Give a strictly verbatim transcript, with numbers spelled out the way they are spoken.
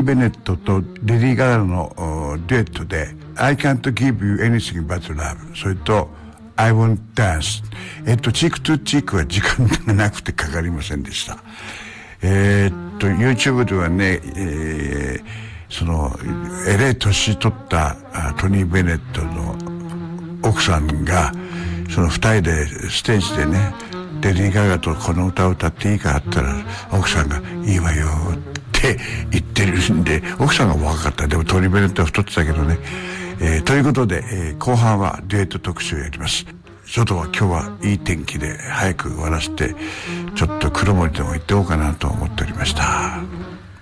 ー・ベネットとレディー・ガガのデュエットで I can't give you anything but love、 それと I won't dance。 えっとチークトゥチークは時間がなくてかかりませんでした。えー、っと YouTube ではね、えー、そのえれい年取ったトニー・ベネットの奥さんがその二人でステージでね、レディー・ガガとこの歌を歌っていいかって言ったら奥さんがいいわよって言ってるんで、奥さんが若かった。でもトニー・ベネットは太ってたけどね、えー、ということで、えー、後半はデュエット特集をやります。外は今日はいい天気で早く終わらせてちょっと黒森でも行っておうかなと思っておりました。